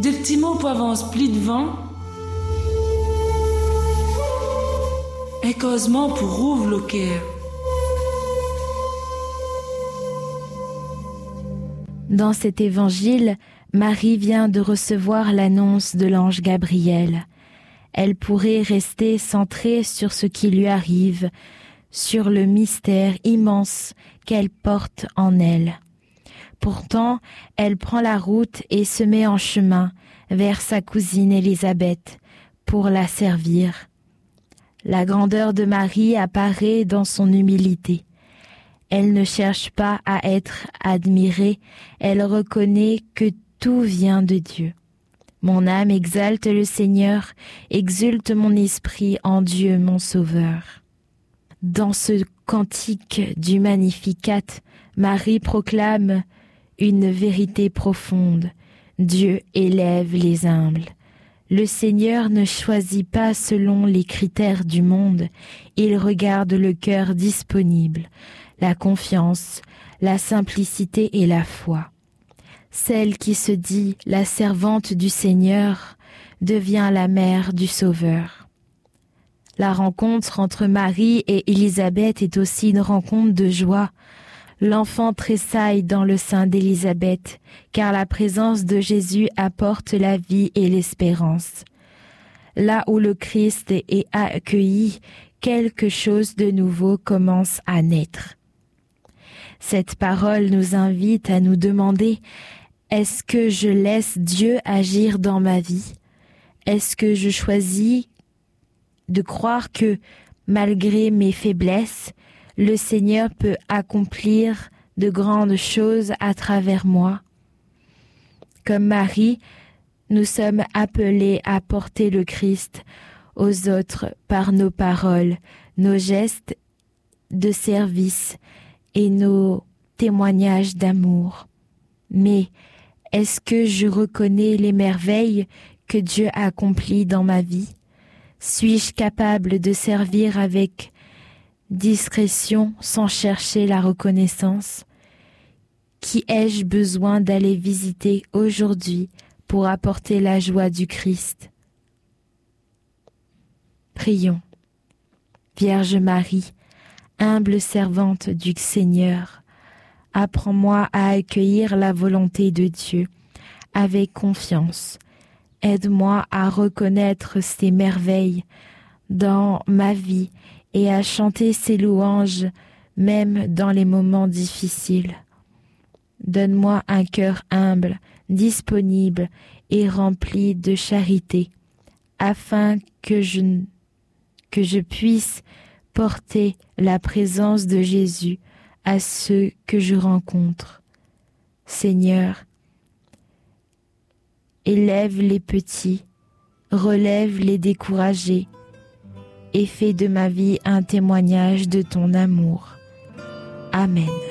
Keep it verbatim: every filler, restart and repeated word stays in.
des petits mots pour avance plus devant, et causement pour ouvre le cœur. Dans cet évangile, Marie vient de recevoir l'annonce de l'ange Gabriel. Elle pourrait rester centrée sur ce qui lui arrive, sur le mystère immense qu'elle porte en elle. Pourtant, elle prend la route et se met en chemin vers sa cousine Élisabeth pour la servir. La grandeur de Marie apparaît dans son humilité. Elle ne cherche pas à être admirée, elle reconnaît que tout vient de Dieu. Mon âme exalte le Seigneur, exulte mon esprit en Dieu mon Sauveur. Dans ce cantique du Magnificat, Marie proclame une vérité profonde. Dieu élève les humbles. Le Seigneur ne choisit pas selon les critères du monde, il regarde le cœur disponible, la confiance, la simplicité et la foi. Celle qui se dit la servante du Seigneur devient la mère du Sauveur. La rencontre entre Marie et Élisabeth est aussi une rencontre de joie. L'enfant tressaille dans le sein d'Élisabeth, car la présence de Jésus apporte la vie et l'espérance. Là où le Christ est accueilli, quelque chose de nouveau commence à naître. Cette parole nous invite à nous demander: est-ce que je laisse Dieu agir dans ma vie? Est-ce que je choisis de croire que, malgré mes faiblesses, le Seigneur peut accomplir de grandes choses à travers moi? Comme Marie, nous sommes appelés à porter le Christ aux autres par nos paroles, nos gestes de service et nos témoignages d'amour. Mais est-ce que je reconnais les merveilles que Dieu a accomplies dans ma vie? Suis-je capable de servir avec discrétion sans chercher la reconnaissance? Qui ai-je besoin d'aller visiter aujourd'hui pour apporter la joie du Christ? Prions. Vierge Marie, humble servante du Seigneur, apprends-moi à accueillir la volonté de Dieu avec confiance. Aide-moi à reconnaître ses merveilles dans ma vie et à chanter ses louanges même dans les moments difficiles. Donne-moi un cœur humble, disponible et rempli de charité, afin que je, que je puisse porter la présence de Jésus à ceux que je rencontre. Seigneur, élève les petits, relève les découragés et fais de ma vie un témoignage de ton amour. Amen.